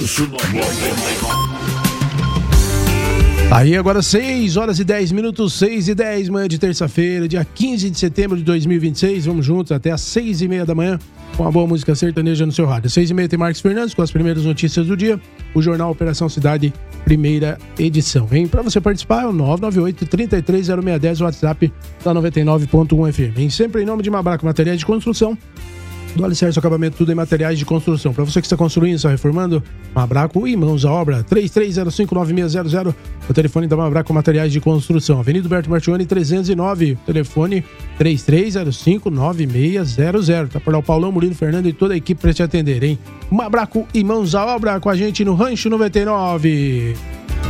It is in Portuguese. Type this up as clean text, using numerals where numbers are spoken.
Aí agora 6 horas e 10 minutos, 6 e 10, manhã de terça-feira, dia 15 de setembro de 2026. Vamos juntos até às 6h30 da manhã com a boa música sertaneja no seu rádio. Às 6h30 tem Marcos Fernandes com as primeiras notícias do dia. O Jornal Operação Cidade, primeira edição. Hein? Para você participar é o 998-330610, o WhatsApp da 99.1 FM. Hein? Sempre em nome de Mabraco Materiais de Construção. Do alicerce ao acabamento, tudo em materiais de construção. Para você que está construindo, está reformando, Mabraco e mãos à obra. 33059600, o telefone da Mabraco Materiais de Construção. Avenida Berto Martioni, 309, telefone 33059600. Tá por lá o Paulão, Murilo, Fernando e toda a equipe para te atender, hein? Mabraco e mãos à obra com a gente no Rancho 99.